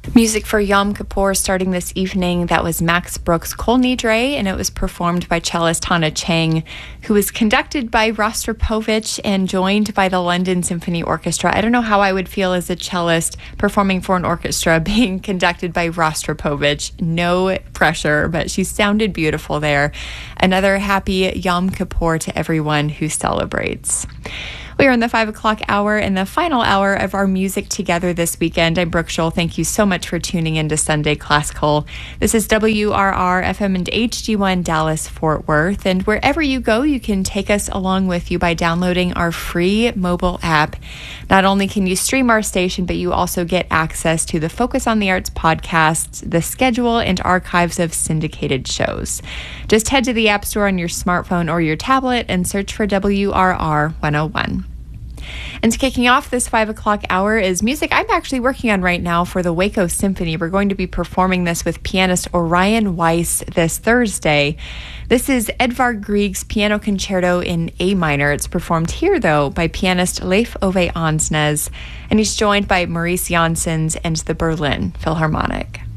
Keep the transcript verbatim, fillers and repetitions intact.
Music for Yom Kippur starting this evening. That was Max Brooks' Kol Nidre, and it was performed by cellist Hannah Chang, who was conducted by Rostropovich and joined by the London Symphony Orchestra. I don't know how I would feel as a cellist performing for an orchestra being conducted by Rostropovich. No pressure, but she sounded beautiful there. Another happy Yom Kippur to everyone who celebrates. We are in the five o'clock hour and the final hour of our music together this weekend. I'm Brooke Scholl. Thank you so much for tuning in to Sunday Classical. This is W R R F M and H G one Dallas Fort Worth. And wherever you go, you can take us along with you by downloading our free mobile app. Not only can you stream our station, but you also get access to the Focus on the Arts podcasts, the schedule, and archives of syndicated shows. Just head to the App Store on your smartphone or your tablet and search for W R R one oh one. And kicking off this five o'clock hour is music I'm actually working on right now for the Waco Symphony. We're going to be performing this with pianist Orion Weiss this Thursday. This is Edvard Grieg's Piano Concerto in A minor. It's performed here, though, by pianist Leif Ove Ansnes, and he's joined by Maurice Janssens and the Berlin Philharmonic.